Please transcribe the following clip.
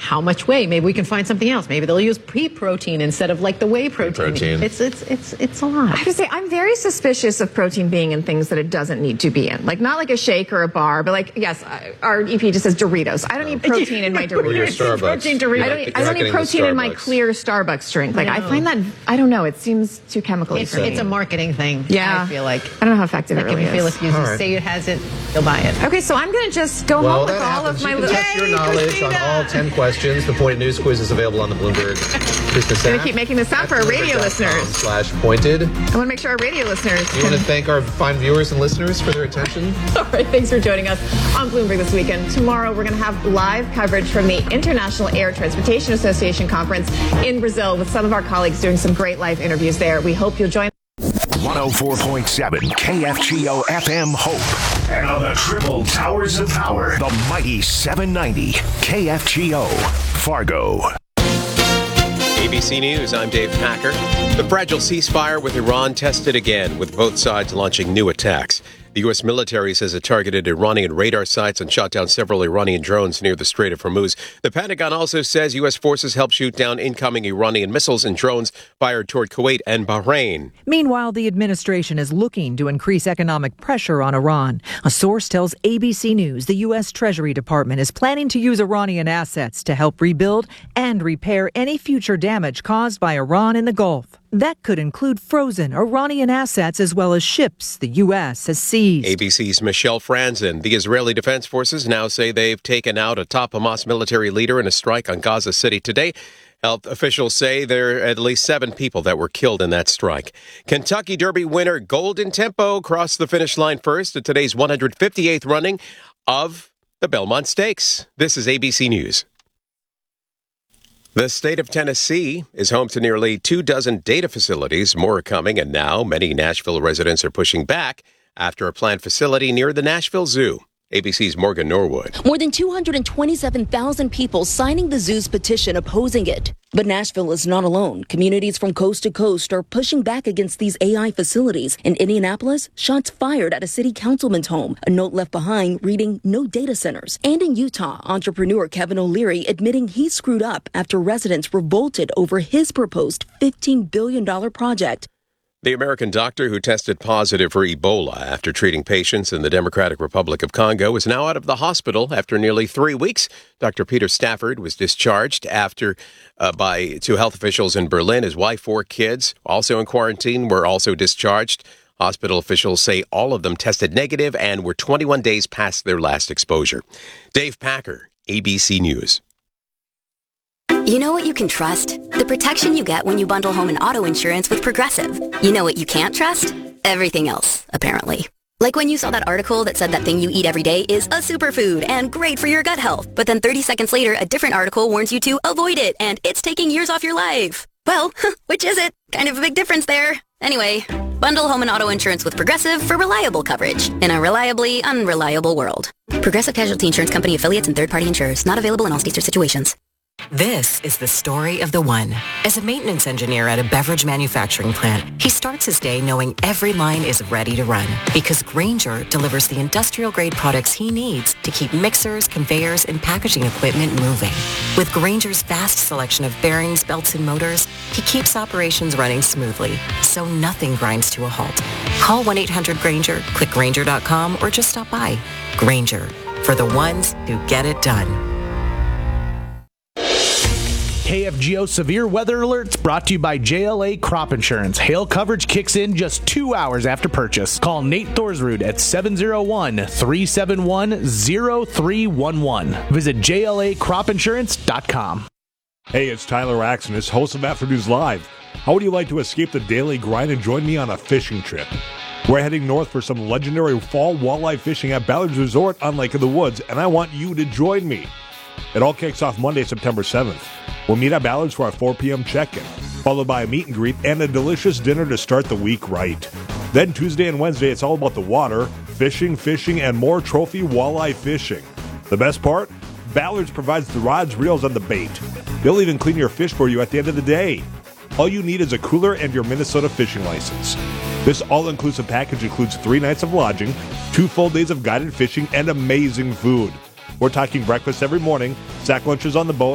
how much whey? Maybe we can find something else. Maybe they'll use pea protein instead of like the whey protein. It's a lot. I have to say, I'm very suspicious of protein being in things that it doesn't need to be in. Like, not like a shake or a bar, but like, yes, our EP just says Doritos. I don't need protein in my Doritos. Or your Starbucks. I don't need protein in my clear Starbucks drink. Like, I find that, I don't know, it seems too chemical-y for me. It's a marketing thing, yeah. I feel like. I don't know how effective it really is. If you feel if you say it has it, you'll buy it. Okay, so I'm going to just go home with all of my little... Test your knowledge on all 10 questions. The Pointed News Quiz is available on the Bloomberg Christmas app. I'm going to keep making this sound for our radio listeners. /pointed. I want to make sure our radio listeners... You want to thank our fine viewers and listeners for their attention? All right, thanks for joining us on Bloomberg This Weekend. Tomorrow, we're going to have live coverage from the International Air Transportation Association Conference in Brazil with some of our colleagues doing some great live interviews there. We hope you'll join. 104.7 KFGO FM Hope. And on the triple towers of power, the mighty 790 KFGO Fargo. ABC News, I'm Dave Packer. The fragile ceasefire with Iran tested again, with both sides launching new attacks. The U.S. military says it targeted Iranian radar sites and shot down several Iranian drones near the Strait of Hormuz. The Pentagon also says U.S. forces helped shoot down incoming Iranian missiles and drones fired toward Kuwait and Bahrain. Meanwhile, the administration is looking to increase economic pressure on Iran. A source tells ABC News the U.S. Treasury Department is planning to use Iranian assets to help rebuild and repair any future damage caused by Iran in the Gulf. That could include frozen Iranian assets as well as ships the U.S. has seized. ABC's Michelle Franzen. The Israeli Defense Forces now say they've taken out a top Hamas military leader in a strike on Gaza City today. Health officials say there are at least 7 people that were killed in that strike. Kentucky Derby winner Golden Tempo crossed the finish line first at today's 158th running of the Belmont Stakes. This is ABC News. The state of Tennessee is home to nearly 24 data facilities. More are coming, and now many Nashville residents are pushing back after a planned facility near the Nashville Zoo. ABC's Morgan Norwood. More than 227,000 people signing the zoo's petition opposing it. But Nashville is not alone. Communities from coast to coast are pushing back against these AI facilities. In Indianapolis, shots fired at a city councilman's home. A note left behind reading no data centers. And in Utah, entrepreneur Kevin O'Leary admitting he screwed up after residents revolted over his proposed $15 billion project. The American doctor who tested positive for Ebola after treating patients in the Democratic Republic of Congo is now out of the hospital after nearly 3 weeks. Dr. Peter Stafford was discharged to health officials in Berlin. His wife, 4 kids, also in quarantine, were also discharged. Hospital officials say all of them tested negative and were 21 days past their last exposure. Dave Packer, ABC News. You know what you can trust? The protection you get when you bundle home and auto insurance with Progressive. You know what you can't trust? Everything else, apparently. Like when you saw that article that said that thing you eat every day is a superfood and great for your gut health. But then 30 seconds later, a different article warns you to avoid it and it's taking years off your life. Well, which is it? Kind of a big difference there. Anyway, bundle home and auto insurance with Progressive for reliable coverage in a reliably unreliable world. Progressive Casualty Insurance Company affiliates and third-party insurers. Not available in all states or situations. This is the story of the one. As a maintenance engineer at a beverage manufacturing plant, he starts his day knowing every line is ready to run because Grainger delivers the industrial-grade products he needs to keep mixers, conveyors, and packaging equipment moving. With Grainger's vast selection of bearings, belts, and motors, he keeps operations running smoothly, so nothing grinds to a halt. Call 1-800-GRAINGER, click Grainger.com, or just stop by. Grainger, for the ones who get it done. KFGO Severe Weather Alerts brought to you by JLA Crop Insurance. Hail coverage kicks in just 2 hours after purchase. Call Nate Thorsrud at 701-371-0311. Visit JLACropInsurance.com. Hey, it's Tyler Axonis, host of Afternoons Live. How would you like to escape the daily grind and join me on a fishing trip? We're heading north for some legendary fall walleye fishing at Ballard's Resort on Lake of the Woods, and I want you to join me. It all kicks off Monday, September 7th. We'll meet at Ballard's for our 4 p.m. check-in, followed by a meet and greet and a delicious dinner to start the week right. Then Tuesday and Wednesday, it's all about the water, fishing, and more trophy walleye fishing. The best part? Ballard's provides the rods, reels, and the bait. They'll even clean your fish for you at the end of the day. All you need is a cooler and your Minnesota fishing license. This all-inclusive package includes 3 nights of lodging, 2 full days of guided fishing, and amazing food. We're talking breakfast every morning, sack lunches on the boat,